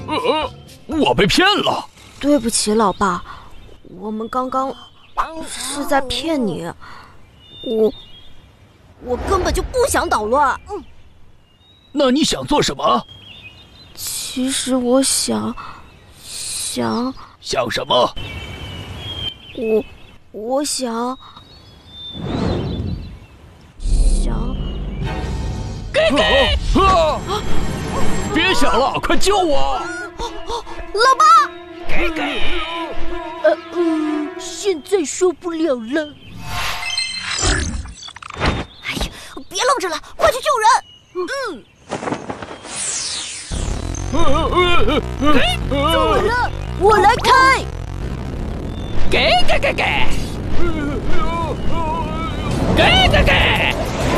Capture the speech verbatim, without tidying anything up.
呃，我被骗了。 对不起，老爸，我们刚刚是在骗你。我我根本就不想捣乱。 那你想做什么？ 其实我想想想什么？ 我我想想。 给给！啊！别想了，快救我！ 老爸！ 给给！ 呃嗯，现在受不了了。哎呀，别愣着了，快去救人！嗯。怎么了？我来开。 给给给给！给给给！